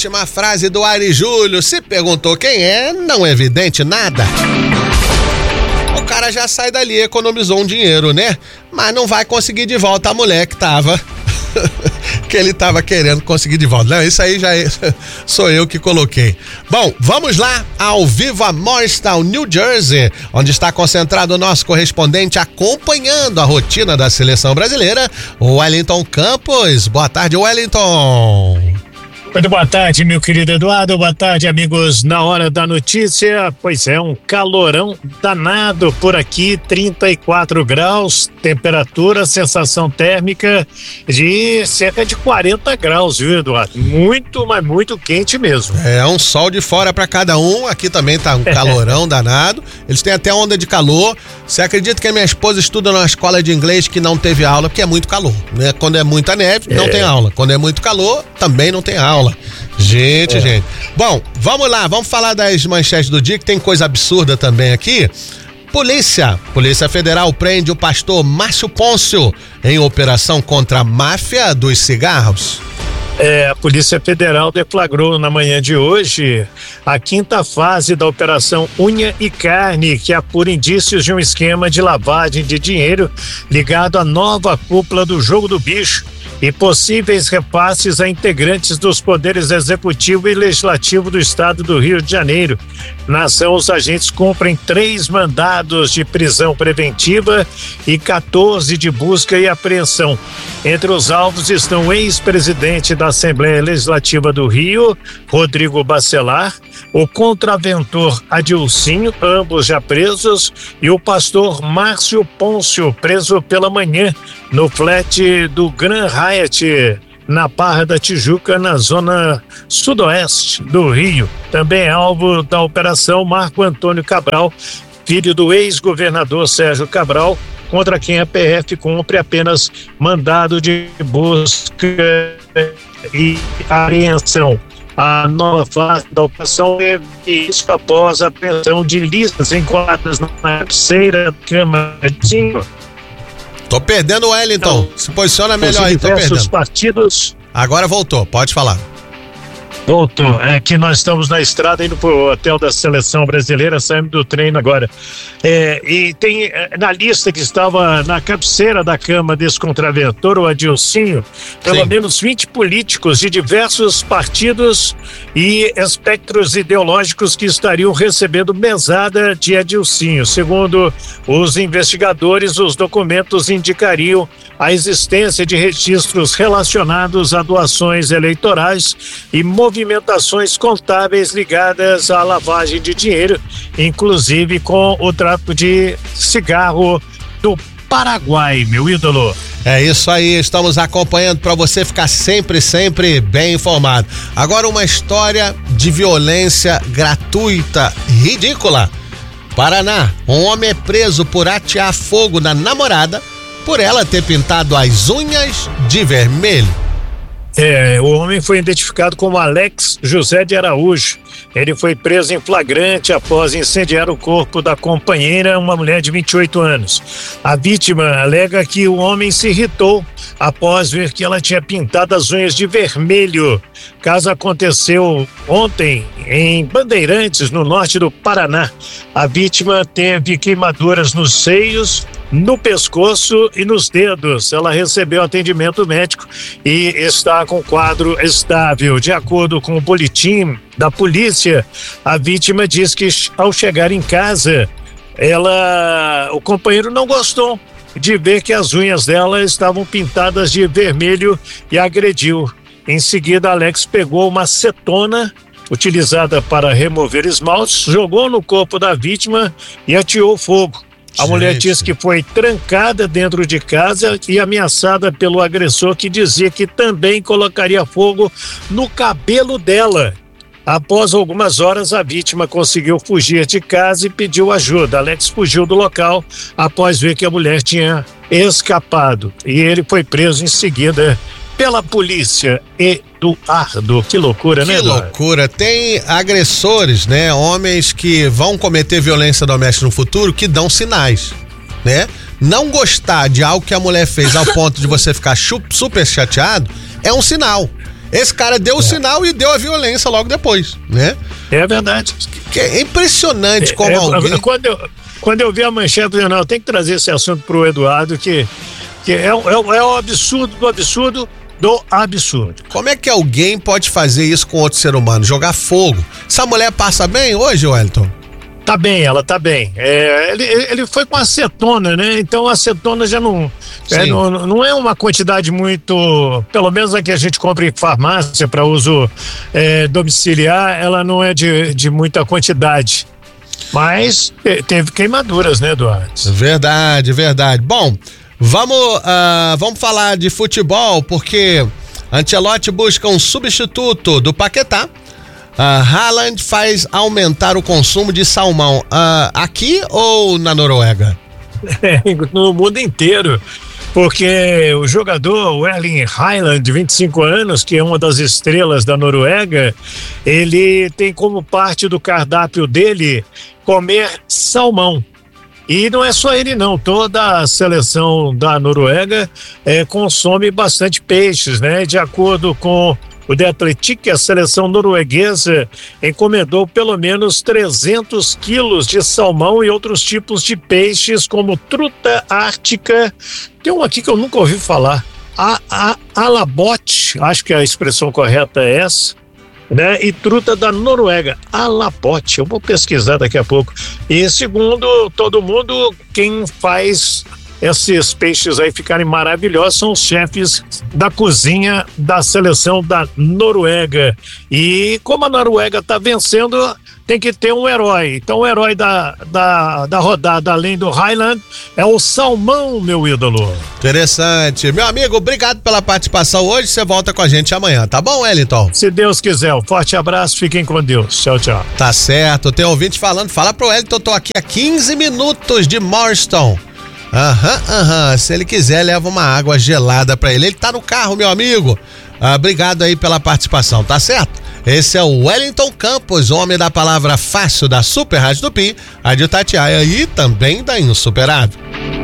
Ótima frase do Ari Júlio. Se perguntou quem é, não é evidente nada. O cara já sai dali, economizou um dinheiro, né? Mas não vai conseguir de volta a mulher que tava... que ele tava querendo conseguir de volta. Não, isso aí já sou eu que coloquei. Bom, vamos lá ao vivo a Morristown, New Jersey, onde está concentrado o nosso correspondente acompanhando a rotina da seleção brasileira, o Wellington Campos. Boa tarde, Wellington. Muito boa tarde, meu querido Eduardo. Boa tarde, amigos. Na hora da notícia, pois é, um calorão danado por aqui, 34 graus, temperatura, sensação térmica de cerca de 40 graus, viu, Eduardo? Muito, mas muito quente mesmo. É um sol de fora para cada um. Aqui também tá um calorão danado. Eles têm até onda de calor. Você acredita que a minha esposa estuda numa escola de inglês que não teve aula porque é muito calor, né? Quando é muita neve, não tem aula. Quando é muito calor, também não tem aula. Gente. Bom, vamos lá, vamos falar das manchetes do dia, que tem coisa absurda também aqui. Polícia Federal prende o pastor Márcio Pôncio em operação contra a máfia dos cigarros. A Polícia Federal deflagrou na manhã de hoje a 5ª fase da Operação Unha e Carne, que apura indícios de um esquema de lavagem de dinheiro ligado à nova cúpula do Jogo do Bicho e possíveis repasses a integrantes dos poderes executivo e legislativo do estado do Rio de Janeiro. Na ação, os agentes cumprem 3 mandados de prisão preventiva e 14 de busca e apreensão. Entre os alvos estão o ex-presidente da Assembleia Legislativa do Rio, Rodrigo Bacelar, o contraventor Adilcinho, ambos já presos, e o pastor Márcio Pôncio, preso pela manhã no flat do Grand Hyatt, na Barra da Tijuca, na zona sudoeste do Rio. Também é alvo da operação Marco Antônio Cabral, filho do ex-governador Sérgio Cabral, contra quem a PF cumpre apenas mandado de busca e apreensão. A nova fase da operação é isso após a apreensão de listas enquadradas na cabeceira da Câmara. Tô perdendo o Wellington. Então, se posiciona melhor aí, tô perdendo. Partidos. Agora voltou, pode falar. Voltou, é que nós estamos na estrada indo pro hotel da seleção brasileira, saímos do treino agora. E tem na lista que estava na cabeceira da cama desse contraventor, o Adilcinho, pelo menos 20 políticos de diversos partidos e espectros ideológicos que estariam recebendo mesada de Adilcinho. Segundo os investigadores, os documentos indicariam a existência de registros relacionados a doações eleitorais e movimentações contábeis ligadas à lavagem de dinheiro, inclusive com o tráfico de cigarro do Paraguai, meu ídolo. É isso aí, estamos acompanhando para você ficar sempre bem informado. Agora uma história de violência gratuita, ridícula. Paraná, um homem é preso por atear fogo na namorada por ela ter pintado as unhas de vermelho. O homem foi identificado como Alex José de Araújo. Ele foi preso em flagrante após incendiar o corpo da companheira, uma mulher de 28 anos. A vítima alega que o homem se irritou após ver que ela tinha pintado as unhas de vermelho. O caso aconteceu ontem em Bandeirantes, no norte do Paraná. A vítima teve queimaduras nos seios, no pescoço e nos dedos. Ela recebeu atendimento médico e está com quadro estável. De acordo com o boletim da polícia, a vítima diz que ao chegar em casa, o companheiro não gostou de ver que as unhas dela estavam pintadas de vermelho e agrediu. Em seguida, Alex pegou uma acetona utilizada para remover esmaltes, jogou no corpo da vítima e ateou fogo. A mulher diz que foi trancada dentro de casa e ameaçada pelo agressor, que dizia que também colocaria fogo no cabelo dela. Após algumas horas, a vítima conseguiu fugir de casa e pediu ajuda. Alex fugiu do local após ver que a mulher tinha escapado e ele foi preso em seguida pela polícia. Eduardo, que loucura, né, Eduardo? Que loucura. Tem agressores, né? Homens que vão cometer violência doméstica no futuro, que dão sinais, né? Não gostar de algo que a mulher fez ao ponto de você ficar super chateado é um sinal. Esse cara deu o sinal e deu a violência logo depois, né? É verdade. É impressionante como alguém... Quando eu vi a manchete, eu não, tem que trazer esse assunto pro Eduardo, que é o absurdo do absurdo do absurdo. Como é que alguém pode fazer isso com outro ser humano? Jogar fogo? Essa mulher passa bem hoje, Wellington? Tá bem, ela tá bem. Ele foi com acetona, né? Então a acetona já não é uma quantidade muito, pelo menos a que a gente compra em farmácia para uso domiciliar, ela não é de muita quantidade. Mas teve queimaduras, né, Eduardo? Verdade. Bom, vamos falar de futebol, porque Ancelotti busca um substituto do Paquetá. Haaland faz aumentar o consumo de salmão aqui ou na Noruega? No mundo inteiro. Porque o jogador Erling Haaland, de 25 anos, que é uma das estrelas da Noruega, ele tem como parte do cardápio dele comer salmão. E não é só ele não, toda a seleção da Noruega consome bastante peixes, né? De acordo com o The Athletic, a seleção norueguesa encomendou pelo menos 300 quilos de salmão e outros tipos de peixes, como truta ártica. Tem um aqui que eu nunca ouvi falar, alabote, acho que a expressão correta é essa, né? E truta da Noruega, alabote, eu vou pesquisar daqui a pouco. E segundo todo mundo, quem faz esses peixes aí ficarem maravilhosos são os chefes da cozinha da seleção da Noruega. E como a Noruega está vencendo, tem que ter um herói. Então o herói da rodada, além do Haaland, é o salmão, meu ídolo. Interessante. Meu amigo, obrigado pela participação hoje. Você volta com a gente amanhã, tá bom, Wellington? Se Deus quiser. Um forte abraço, fiquem com Deus. Tchau, tchau. Tá certo. Tem ouvinte falando. Fala pro Wellington, tô aqui há 15 minutos de Marston. Se ele quiser, leva uma água gelada pra ele. Ele tá no carro, meu amigo. Obrigado aí pela participação, tá certo? Esse é o Wellington Campos, homem da palavra fácil da Super Rádio Tupi, a de Itatiaia e também da Insuperável.